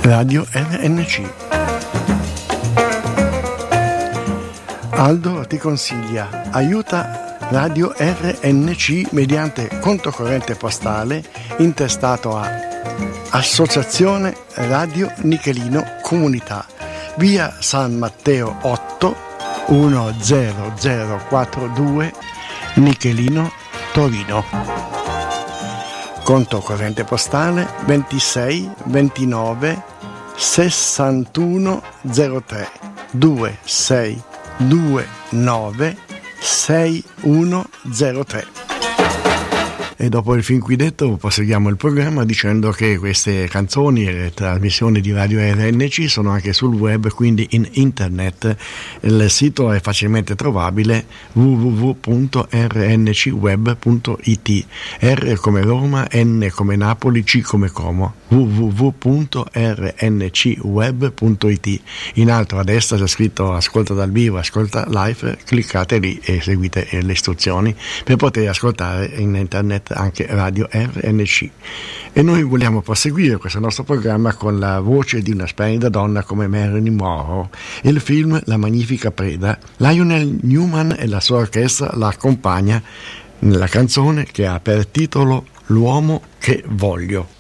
Radio RNC. Aldo ti consiglia: aiuta Radio RNC mediante conto corrente postale intestato a Associazione Radio Nichelino Comunità, via San Matteo 8 10042 Nichelino, Torino. Conto corrente postale 26 29 61 03 2629 6103. E dopo il fin qui detto proseguiamo il programma dicendo che queste canzoni e le trasmissioni di Radio RNC sono anche sul web, quindi in internet. Il sito è facilmente trovabile: www.rncweb.it. R come Roma, N come Napoli, C come Como. www.rncweb.it. In alto a destra c'è scritto ascolta dal vivo, ascolta live, cliccate lì e seguite le istruzioni per poter ascoltare in internet anche Radio RNC. E noi vogliamo proseguire questo nostro programma con la voce di una splendida donna come Marilyn Monroe. Il film La magnifica preda. Lionel Newman e la sua orchestra la accompagna nella canzone che ha per titolo L'uomo che voglio.